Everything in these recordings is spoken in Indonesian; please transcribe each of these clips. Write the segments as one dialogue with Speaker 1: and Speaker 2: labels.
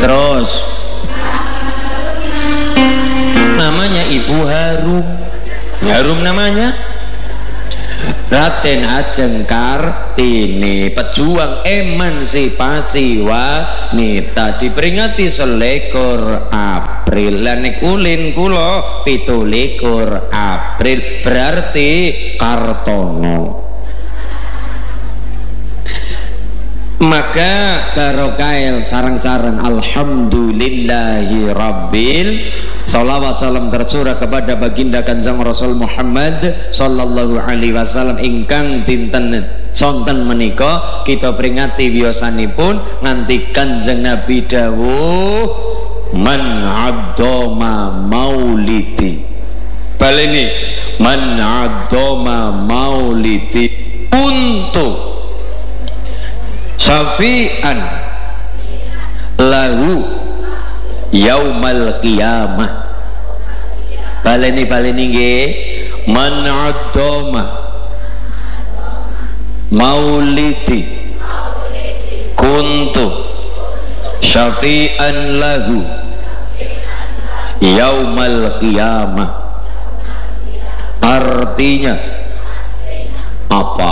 Speaker 1: Terus namanya Ibu Harum. Harum namanya Raden Ajeng Kartini, pejuang emansipasi wanita, diperingati 21 April. Lanek ulin kulo 17 April, berarti Kartono. Maka barokail sarang-sarang alhamdulillahi rabbil salawat salam tercurah kepada baginda Kanjeng Rasul Muhammad sallallahu alaihi wasallam ingkang dinten sonten menika kita peringati wiyosanipun nganti Kanjeng Nabi dawuh man addoma maulidi. Baleni man addoma maulidi untuk syafi'an lahu yaumal qiyamah. Baleni nggih man addoma maulidi kuntu syafi'an lahu yaumal qiyamah. Artinya apa?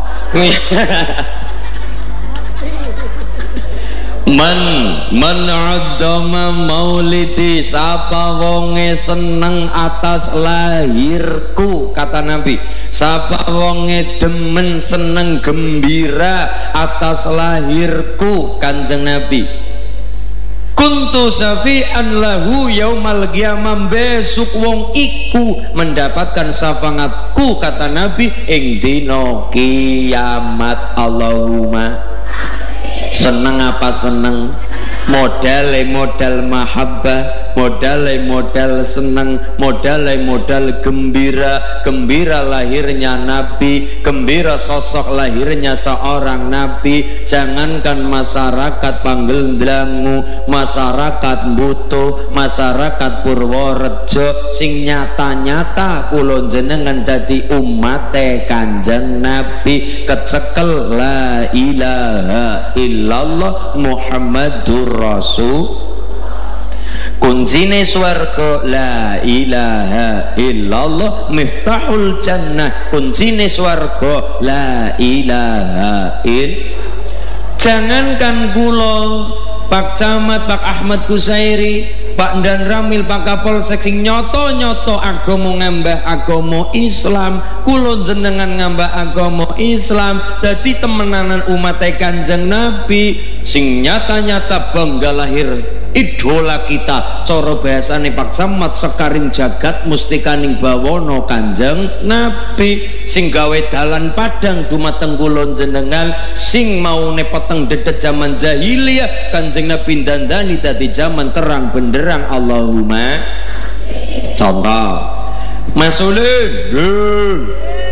Speaker 1: Man addama maulidi, sapa wonge seneng atas lahirku, kata Nabi. Sapa wonge demen seneng gembira atas lahirku, Kanjeng Nabi. Kuntu syafi'an lahu yaumal qiyamah, besok wong iku mendapatkan syafaatku, kata Nabi, ing dina kiamat. Allahumma. Seneng apa seneng? Modal mahabbah, modal seneng, modal gembira lahirnya Nabi, gembira sosok lahirnya seorang Nabi. Jangankan masyarakat Panggel-Dlangu, masyarakat Butuh, masyarakat Purworejo, sing nyata-nyata kula jenengan dadi umate Kanjeng Nabi, kecekel la ilaha illallah Muhammadur Rasul. Kuncine swarga la ilaha illallah, miftahul jannah, kuncine swarga la ilaha illallah. Jangankan kula, Pak Camat, Pak Ahmad Kusairi, Pak Dan Ramil, Pak Kapolsek sing nyoto-nyoto agama ngambah agama Islam, kula jenengan ngambah agama Islam, dadi temenanan umat Kanjeng Nabi, sing nyata-nyata bangga lahir idola kita. Cara bahasane Pak Camat, sekaring jagat mustikaning bawana Kanjeng Nabi, sing gawe dalan padang dumateng kula jenengan, sing maune peteng dedet zaman jahiliyah Kanjeng Nabi dandani dadi zaman terang benderang. Allahumma. Contoh Mas Ulin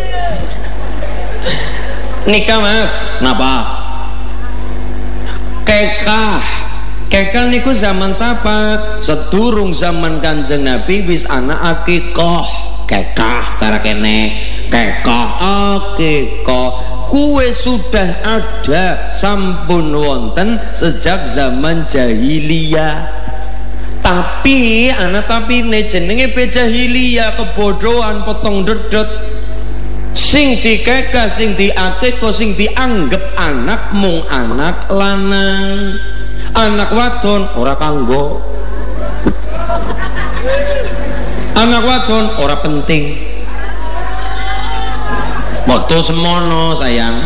Speaker 1: nikah Mas, napa? Kekah niku zaman sapa? Sedurung zaman Kanjeng Nabi wis ana akikah. Kekah cara kene, kekah akikah kuwe sudah ada, sampun wonten sejak zaman jahiliyah. Tapi ana tapine jenenge jahiliyah, kebodohan, potong dedet. Sing dikekah, sing diakikah, sing dianggap anak mung anak lanang. Anak wadon ora kanggo, anak wadon ora penting. Waktu semono sayang,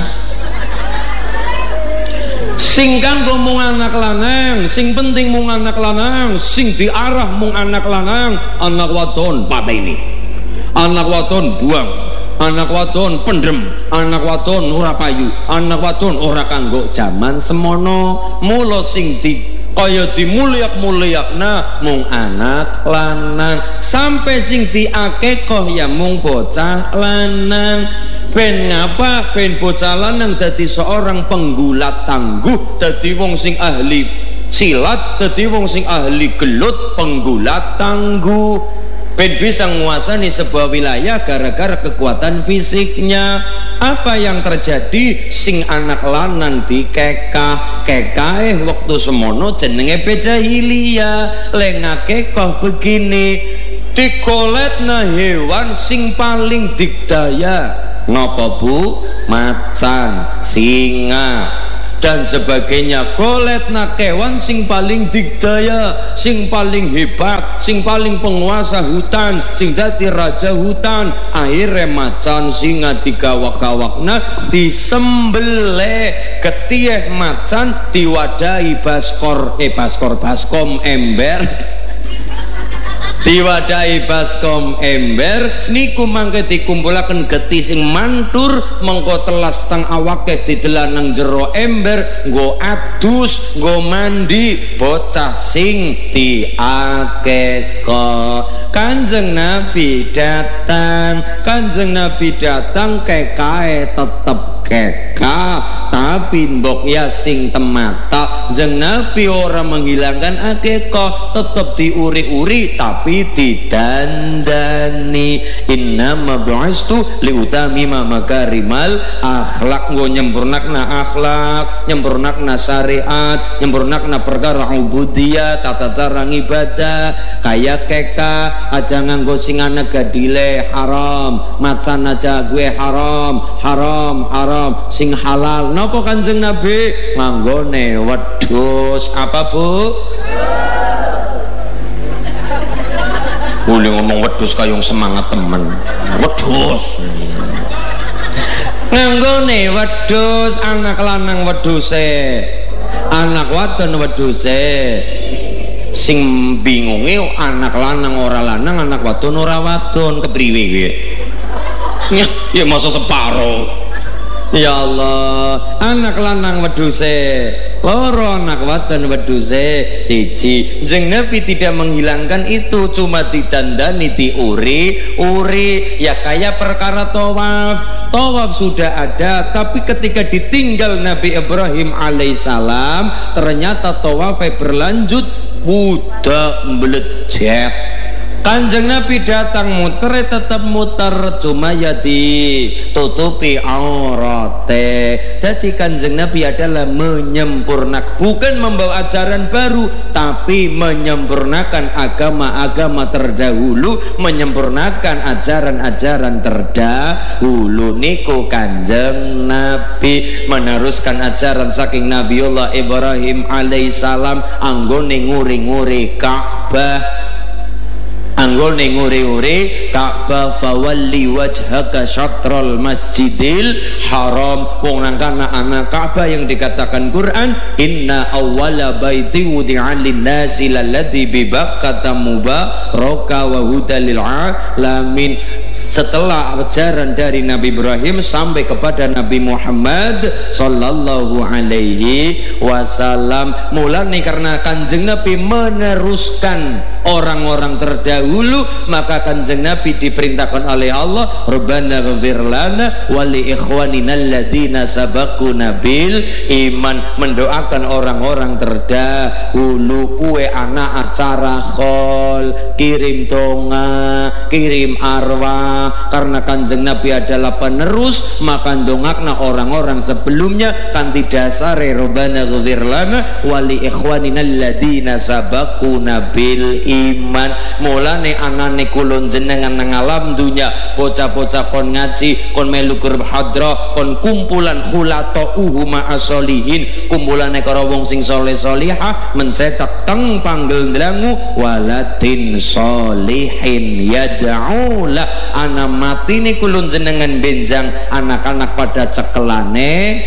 Speaker 1: sing kanggo mung anak lanang, sing penting mung anak lanang, sing diarah mung anak lanang. Anak wadon pateni, anak wadon buang, anak wadon pendem, anak wadon ora payu, anak wadon ora kanggo jaman semono. Mula sing di kaya dimulyak-mulyakna mung anak lanang, sampai sing diakekah ya mung bocah lanang. Ben ngapa? Ben bocah lanang dadi seorang penggulat tangguh, dadi wong sing ahli silat, dadi wong sing ahli gelut, penggulat tangguh. ben bisa menguasai sebuah wilayah gara-gara kekuatan fisiknya. Apa yang terjadi? Sing anak lanang dikekah waktu semono jenenge bejahiliyah. Lengakekah begini, dikoletna hewan sing paling digdaya. Napa Bu? Macan, singa dan sebagainya. Goletna kewan sing paling digdaya, sing paling hebat, sing paling penguasa hutan, sing dadi raja hutan. Akhirnya macan singa digawak-gawakna, disembelih. Getih macan diwadahi baskom ember diwadahi baskom ember niku mangke dikumpulaken getih sing mantur, mengko telas tang awake didelan nang jero ember, nggo adus, nggo mandi bocah sing diakekah. Kanjeng Nabi datang kekae tetep kekah, tapi mbok ya sing temata. Jeng Nabi ora menghilangkan akekah, tetep diuri-uri tapi didandani. Innama bu'istu liutamima makarimal akhlak, nggo nyempurnakna akhlak, nyempurnakna syariat, nyempurnakna perkara ubudiyah, tata cara ibadah. Kaya keka aja nganggo singane gadile haram, macan aja gue haram, sing halal. Napa Kanjeng Nabi? Nganggone wedhus. Apa Bu? Boleh ngomong wedhus kayong semangat temen. Wedhus. Nganggone wedhus, anak lanang wedhuse, anak wadon wedhuse. Sing bingunge anak lanang ora lanang, anak wadon ora wadon, kepriwe kuwi? Ya masa separo. Ya Allah, anak lanang wedhuse loro, anak wadon wedhuse siji. Jeng Nabi tidak menghilangkan itu, cuma ditandani, diuri-uri. Ya kayak perkara tawaf sudah ada, tapi ketika ditinggal Nabi Ibrahim alaihissalam, ternyata tawafnya berlanjut, budak melejet. Kanjeng Nabi datang muter, tetap muter, cuma ya ditutupi aurate. Jadi Kanjeng Nabi adalah menyempurnakan, bukan membawa ajaran baru, tapi menyempurnakan agama-agama terdahulu, menyempurnakan ajaran-ajaran terdahulu. Niku Kanjeng Nabi meneruskan ajaran saking Nabiullah Ibrahim alaihissalam, anggone nguri-nguri Ka'bah, anggone nguri-nguri Ka'bah. Fawalli wajhaka syatrul masjidil haram. Wong nang kana ana Ka'bah yang dikatakan Quran, inna awwala baiti wudi'a lin-nasi lalladzi bi Bakkah mubaraka wa hudan lil alamin. Setelah ajaran dari Nabi Ibrahim sampai kepada Nabi Muhammad sallallahu alaihi wasallam. Mulane karena Kanjeng Nabi meneruskan orang-orang terdahulu, maka Kanjeng Nabi diperintahkan oleh Allah, Rabbana ghfir lana wa li ikhwanina alladzina sabaquna bil iman, mendoakan orang-orang terdahulu. Kue anak acara khol, kirim donga, kirim arwah, karena Kanjeng Nabi adalah penerus, maka dongakna orang-orang sebelumnya kanthi dasare Rabbana ghfir lana wa li ikhwanina alladzina sabaquna bil iman. Mulane anane kulon jenengan nang alam dunya, bocah-bocah kon ngaji, kon melu grup hadrah, kon kumpulan khulatuhu ma'asolihin, kumpulane karo wong sing saleh salihah, mencetak teng panggel ndlangu waladin solihin yad'ula. Ana mati ni kulun jenengan benjang anak-anak pada cekelane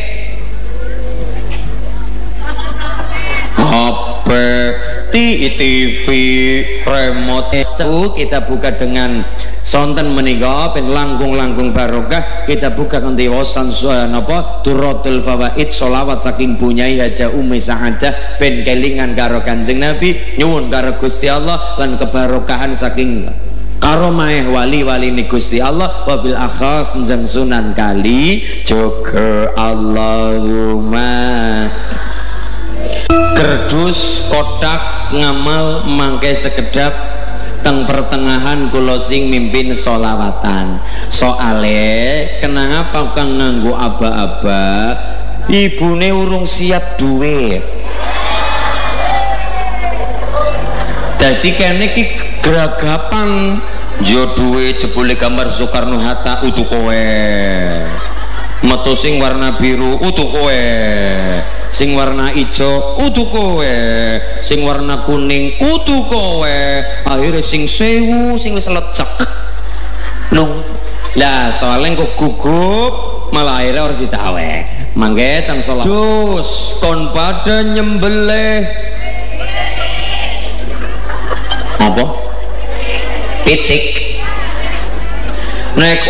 Speaker 1: HP, TV, remote. Kita buka dengan sonten menika ben langkung-langkung barokah. Kita buka kanthi wasan napa Duratul Fawaid, selawat saking Bunyai Haja Umi Sa'adah ben kelingan karo Kanjeng Nabi, nyuwun karo Gusti Allah lan kebarokahan saking karomah wali-wali ni Gusti Allah, wabil akhas njeng Sunan Kali Jogo. Allahumma. Kerdus, kotak, ngamal, mangke sekedap teng pertengahan kula sing mimpin sholawatan. Soale kenapa kang nganggo aba-aba, ibune urung siap duit. Dadi kene iki geragapan yo duwe jebule gambar Soekarno Hatta utuh kowe. Metu sing warna biru utuh kowe, sing warna ijo utuh kowe, sing warna kuning utuh kowe. Akhirnya sing sewu sing wis lecek nung lah soalnya kok gugup malah akhirnya harus ditawe. Mangke teng sholat dus kon pada nyembelih apa pitik nek